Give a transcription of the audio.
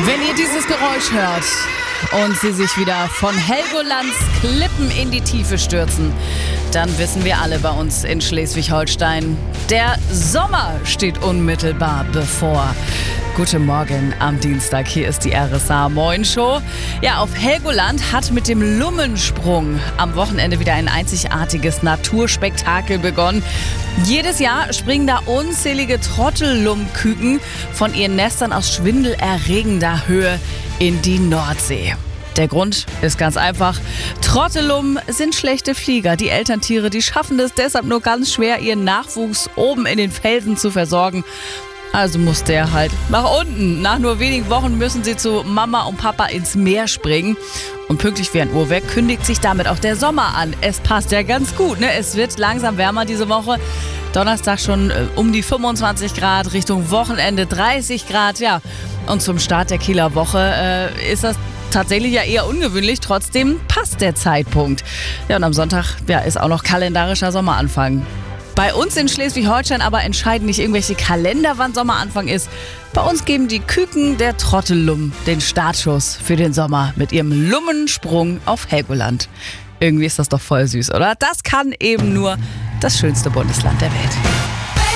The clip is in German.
Wenn ihr dieses Geräusch hört und sie sich wieder von Helgolands Klippen in die Tiefe stürzen, dann wissen wir alle bei uns in Schleswig-Holstein, der Sommer steht unmittelbar bevor. Guten Morgen am Dienstag, hier ist die RSA Moin Show. Ja, auf Helgoland hat mit dem Lummensprung am Wochenende wieder ein einzigartiges Naturspektakel begonnen. Jedes Jahr springen da unzählige Trottellummküken von ihren Nestern aus schwindelerregender Höhe in die Nordsee. Der Grund ist ganz einfach. Trottellummen sind schlechte Flieger. Die Elterntiere, die schaffen es deshalb nur ganz schwer, ihren Nachwuchs oben in den Felsen zu versorgen. Also muss der halt nach unten. Nach nur wenigen Wochen müssen sie zu Mama und Papa ins Meer springen. Und pünktlich wie ein Uhrwerk kündigt sich damit auch der Sommer an. Es passt ja ganz gut, ne? Es wird langsam wärmer diese Woche. Donnerstag schon um die 25 Grad, Richtung Wochenende 30 Grad, ja. Und zum Start der Kieler Woche ist das tatsächlich ja eher ungewöhnlich. Trotzdem passt der Zeitpunkt. Ja, und am Sonntag ist auch noch kalendarischer Sommeranfang. Bei uns in Schleswig-Holstein aber entscheiden nicht irgendwelche Kalender, wann Sommeranfang ist. Bei uns geben die Küken der Trottellummen den Startschuss für den Sommer mit ihrem Lummensprung auf Helgoland. Irgendwie ist das doch voll süß, oder? Das kann eben nur das schönste Bundesland der Welt.